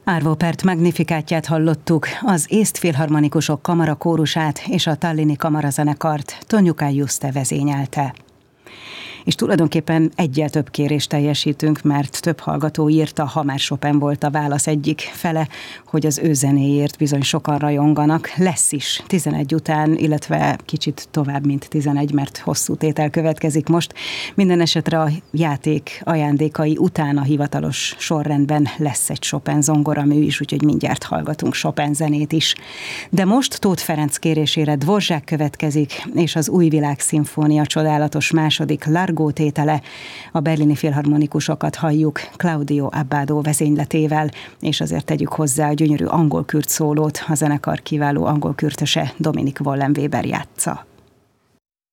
Arvo Pärt Magnificátját hallottuk, az észt filharmonikusok kamarakórusát és a Tallini kamarazenekart Tonjuka Juste vezényelte. És tulajdonképpen egyel több kérést teljesítünk, mert több hallgató írta, ha már Chopin volt a válasz egyik fele, hogy az ő zenéért bizony sokan rajonganak. Lesz is 11 után, illetve kicsit tovább, mint 11, mert hosszú tétel következik most. Minden esetre a játék ajándékai után a hivatalos sorrendben lesz egy Chopin zongoramű is, úgyhogy mindjárt hallgatunk Chopin zenét is. De most Tóth Ferenc kérésére Dvorzsák következik, és az Új Világ szimfónia csodálatos második Largo tétele. A berlini filharmonikusokat halljuk Claudio Abbado vezényletével, és azért tegyük hozzá a gyönyörű angol kürt szólót, a zenekar kiváló angol kürtöse Dominik Wollenweber játsza.